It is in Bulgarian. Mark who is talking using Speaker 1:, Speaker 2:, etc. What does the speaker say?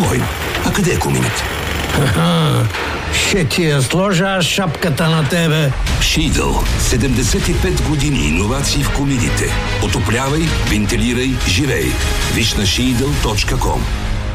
Speaker 1: Двойно. А къде е кумините?
Speaker 2: Ще ти я сложа аз шапката на тебе.
Speaker 1: Шийдъл. 75 години иновации в комидите. Отоплявай, вентилирай, живей. Виж на Шийдъл.com.